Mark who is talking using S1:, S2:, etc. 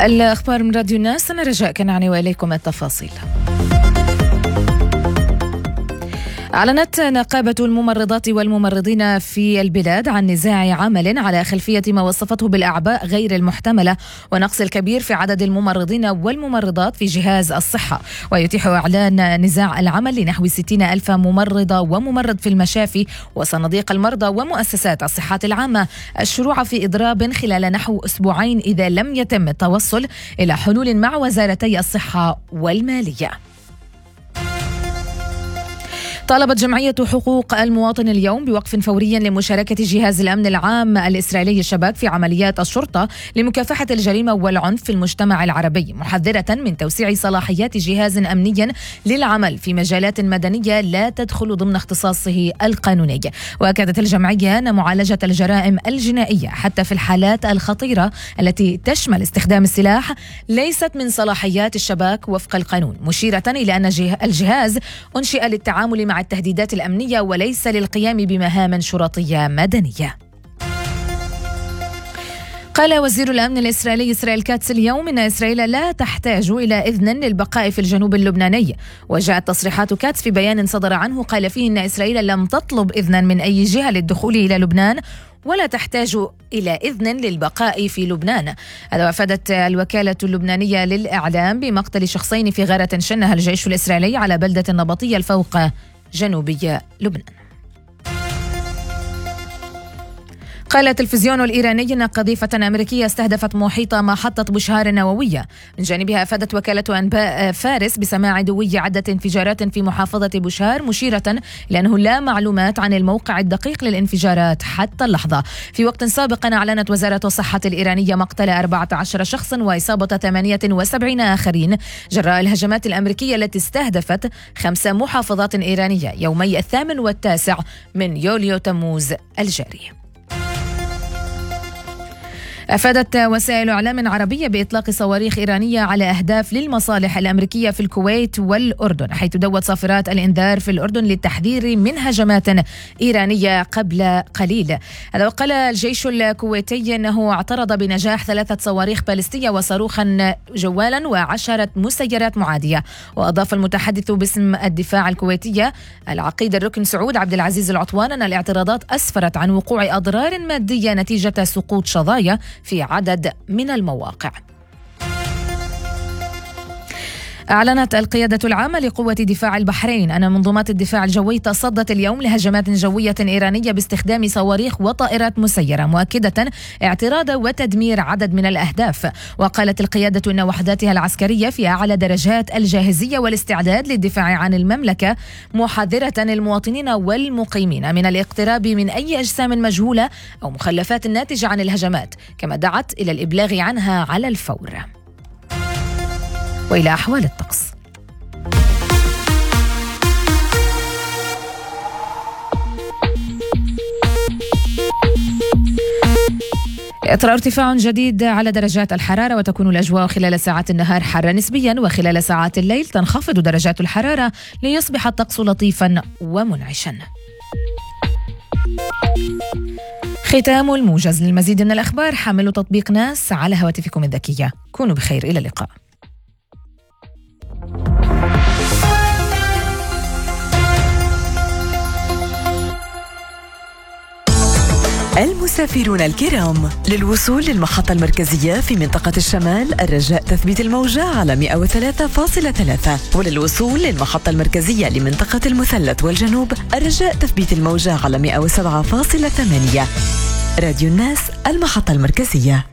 S1: الأخبار من راديو الناس، أنا رجاء كنعاني وإليكم التفاصيل. أعلنت نقابة الممرضات والممرضين في البلاد عن نزاع عمل على خلفية ما وصفته بالأعباء غير المحتملة ونقص الكبير في عدد الممرضين والممرضات في جهاز الصحة، ويتيح إعلان نزاع العمل لنحو 60,000 ممرضة وممرض في المشافي وصناديق المرضى ومؤسسات الصحة العامة الشروع في إضراب خلال نحو أسبوعين إذا لم يتم التوصل إلى حلول مع وزارتي الصحة والمالية. طالبت جمعية حقوق المواطن اليوم بوقف فوري لمشاركة جهاز الأمن العام الإسرائيلي الشباك في عمليات الشرطة لمكافحة الجريمة والعنف في المجتمع العربي، محذرة من توسيع صلاحيات جهاز أمني للعمل في مجالات مدنية لا تدخل ضمن اختصاصه القانوني. وأكدت الجمعية أن معالجة الجرائم الجنائية حتى في الحالات الخطيرة التي تشمل استخدام السلاح ليست من صلاحيات الشباك وفق القانون، مشيرة إلى أن الجهاز أنشئ للتعامل مع التهديدات الأمنية وليس للقيام بمهام شرطية مدنية. قال وزير الأمن الإسرائيلي إسرائيل كاتس اليوم إن إسرائيل لا تحتاج إلى إذن للبقاء في الجنوب اللبناني. وجاءت تصريحات كاتس في بيان صدر عنه قال فيه إن إسرائيل لم تطلب إذنا من أي جهة للدخول إلى لبنان ولا تحتاج إلى إذن للبقاء في لبنان. هذا وافدت الوكالة اللبنانية للإعلام بمقتل شخصين في غارة شنها الجيش الإسرائيلي على بلدة النبطية الفوق جنوبي لبنان. قال التلفزيون الإيراني أن قذيفة أمريكية استهدفت محيط محطة بوشهار النووية. من جانبها أفادت وكالة أنباء فارس بسماع دوي عدة انفجارات في محافظة بوشهار، مشيرة لأنه لا معلومات عن الموقع الدقيق للانفجارات حتى اللحظة. في وقت سابق أعلنت وزارة الصحة الإيرانية مقتل 14 شخص وإصابة 78 آخرين جراء الهجمات الأمريكية التي استهدفت 5 محافظات إيرانية يومي 8 و9 من يوليو تموز الجاري. أفادت وسائل إعلام عربية بإطلاق صواريخ إيرانية على أهداف للمصالح الأمريكية في الكويت والأردن، حيث دوت صافرات الإنذار في الأردن للتحذير من هجمات إيرانية قبل قليل. هذا وقال الجيش الكويتي أنه اعترض بنجاح 3 صواريخ باليستية وصاروخا جوالا و10 مسيرات معادية. وأضاف المتحدث باسم الدفاع الكويتية العقيد الركن سعود عبد العزيز العطوان أن الاعتراضات أسفرت عن وقوع أضرار مادية نتيجة سقوط شظايا في عدد من المواقع. أعلنت القيادة العامة لقوة دفاع البحرين أن منظومات الدفاع الجوي تصدت اليوم لهجمات جوية إيرانية باستخدام صواريخ وطائرات مسيرة، مؤكدة اعتراض وتدمير عدد من الأهداف. وقالت القيادة أن وحداتها العسكرية في أعلى درجات الجاهزية والاستعداد للدفاع عن المملكة، محذرة المواطنين والمقيمين من الاقتراب من أي أجسام مجهولة أو مخلفات ناتجة عن الهجمات، كما دعت إلى الإبلاغ عنها على الفور. وإلى أحوال الطقس. يطرأ ارتفاع جديد على درجات الحرارة، وتكون الأجواء خلال ساعات النهار حارة نسبيا، وخلال ساعات الليل تنخفض درجات الحرارة ليصبح الطقس لطيفا ومنعشا. ختام الموجز. للمزيد من الأخبار حملوا تطبيق ناس على هواتفكم الذكية. كونوا بخير، إلى اللقاء.
S2: المسافرون الكرام، للوصول للمحطة المركزية في منطقة الشمال الرجاء تثبيت الموجة على 103.3، وللوصول للمحطة المركزية لمنطقة المثلث والجنوب الرجاء تثبيت الموجة على 107.8. راديو الناس، المحطة المركزية.